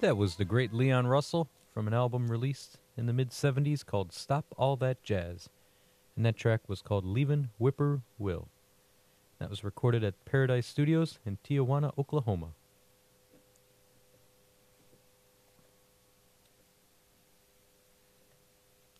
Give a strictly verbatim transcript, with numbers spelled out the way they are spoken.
That was the great Leon Russell from an album released in the mid seventies called Stop All That Jazz. And that track was called Leavin' Whipper Will. That was recorded at Paradise Studios in Tijuana, Oklahoma.